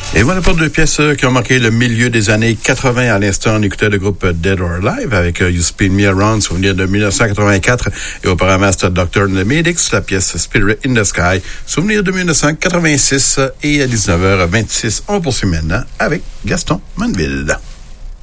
Et voilà pour deux pièces qui ont marqué le milieu des années 80. À l'instant, on écoutait le groupe Dead or Alive avec You Spin Me Around, souvenir de 1984. Et auparavant, c'était Doctor and the Medics, la pièce Spirit in the Sky, souvenir de 1986. Et à 19h26, on poursuit maintenant avec Gaston Manville.